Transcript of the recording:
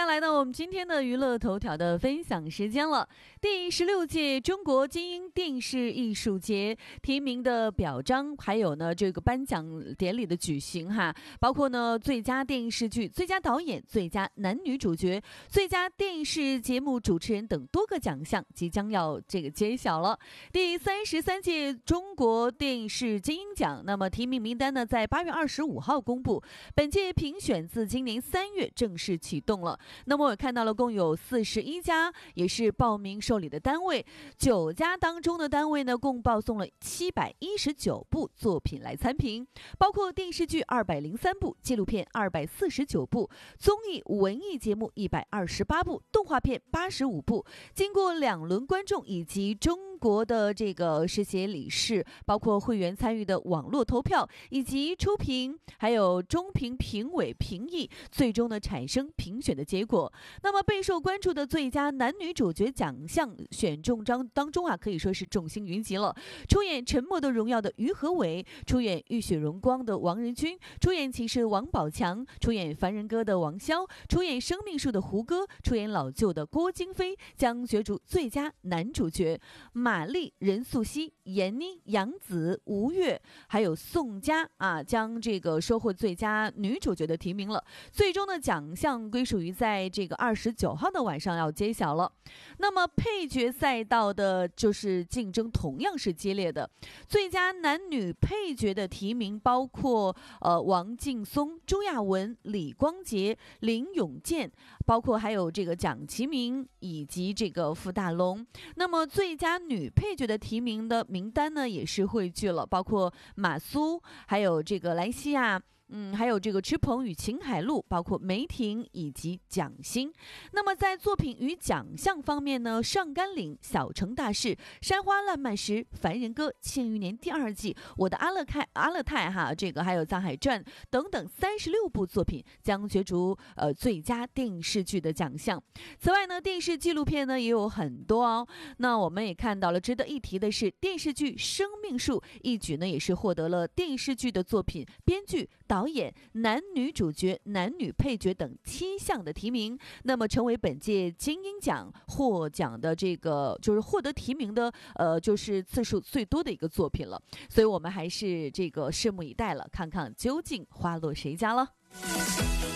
下来呢，我们今天的娱乐头条的分享时间了。第16届中国金鹰电视艺术节提名的表彰，还有呢这个颁奖典礼的举行哈，包括呢最佳电视剧、最佳导演、最佳男女主角、最佳电视节目主持人等多个奖项即将要揭晓了。第33届中国电视金鹰奖，那么提名名单呢在8月25号公布，本届评选自今年3月正式启动了。那么我看到了共有41家也是报名受理的单位，9家当中的单位呢共报送了719部作品来参评，包括电视剧203部、纪录片249部、综艺文艺节目128部、动画片85部。经过2轮观众以及中国的这个世协理事，包括会员参与的网络投票以及初评，还有中评评委评议，最终呢产生评选的结果。那么备受关注的最佳男女主角奖项选中当中可以说是众星云集了。出演《沉默的荣耀》的于和伟，出演《浴血荣光》的王仁君，出演《骑士》的王宝强，出演《凡人歌》的王骁，出演《生命树》的胡歌，出演老舅的郭京飞将角逐最佳男主角。马丽、任素汐、闫妮、杨紫、吴越还有宋佳将这个收获最佳女主角的提名了。最终的奖项归属于在这个29号的晚上要揭晓了。那么配角赛道的就是竞争同样是激烈的，最佳男女配角的提名包括王劲松、朱亚文、李光洁、林永健，包括还有这个蒋奇明以及这个傅大龙。那么最佳女配角的提名的名单呢也是汇聚了，包括马苏，还有这个莱西亚，还有这个池鹏与秦海璐，包括梅婷以及蒋欣。那么在作品与奖项方面呢，上甘岭、小城大事、山花烂漫时、凡人歌、庆余年第2季、我的阿勒泰这个还有藏海传等等36部作品将角逐最佳电视剧的奖项。此外呢，电视纪录片呢也有很多哦。那我们也看到了，值得一提的是电视剧《生命树》一举呢也是获得了电视剧的作品编剧、导演、男女主角、男女配角等7项的提名，那么成为本届金鹰奖获奖的这个就是获得提名的就是次数最多的一个作品了。所以我们还是这个拭目以待了，看看究竟花落谁家了。